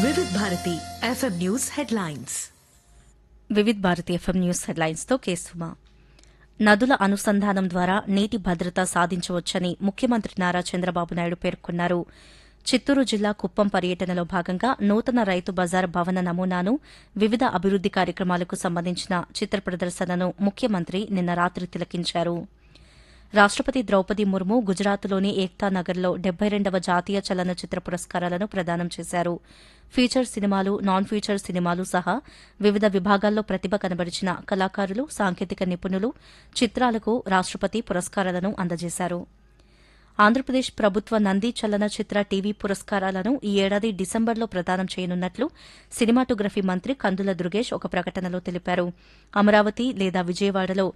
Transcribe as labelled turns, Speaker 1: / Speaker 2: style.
Speaker 1: Vividh Bharati FM news headlines.
Speaker 2: Vividh Bharati FM news హెడ్లైన్స్తో కేసుమా. నదుల అనుసంధానం ద్వారా నీటి భద్రత సాధించవచ్చని ముఖ్యమంత్రి నారా చంద్రబాబు నాయుడు పేర్కొన్నారు. చిత్తూరు జిల్లా కుప్పం పర్యటనలో భాగంగా నూతన రైతు బజార్ భవన నమూనాను, వివిధ అభివృద్ది కార్యక్రమాలకు సంబంధించిన చిత్ర ప్రదర్శనను ముఖ్యమంత్రి నిన్న రాత్రి తిలకించారు. రాష్టపతి ద్రౌపది ముర్ము గుజరాత్లోని ఏక్తా నగర్లో 72వ జాతీయ చలనచిత్ర పురస్కారాలను ప్రదానం చేశారు. ఫీచర్ సినిమాలు, నాన్ ఫీచర్ సినిమాలు సహా వివిధ విభాగాల్లో ప్రతిభ కనబరిచిన కళాకారులు, సాంకేతిక నిపుణులు, చిత్రాలకు రాష్టపతి పురస్కారాలను అందజేశారు. ఆంధ్రప్రదేశ్ ప్రభుత్వ నంది చలనచిత్ర టీవీ పురస్కారాలను ఈ ఏడాది డిసెంబర్లో ప్రదానం చేయనున్నట్లు సినిమాటోగ్రఫీ మంత్రి కందుల దుర్గేష్ ఒక ప్రకటనలో తెలిపారు. అమరావతి లేదా విజయవాడలో